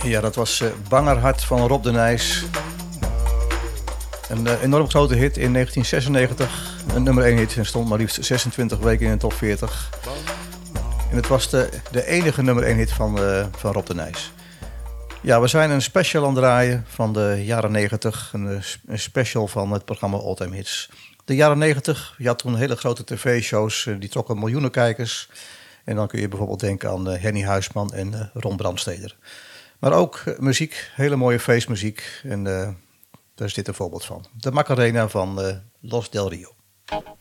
Ja, dat was Bangerhart van Rob de Nijs. Een enorm grote hit in 1996. Een nummer 1 hit en stond maar liefst 26 weken in de top 40. En het was de enige nummer 1 hit van Rob de Nijs. Ja, we zijn een special aan het draaien van de jaren 90. Een special van het programma Alltime Hits. De jaren 90, je had toen hele grote tv-shows, die trokken miljoenen kijkers. En dan kun je bijvoorbeeld denken aan Henny Huisman en Ron Brandsteder. Maar ook muziek, hele mooie feestmuziek. En daar is dit een voorbeeld van. De Macarena van Los Del Rio.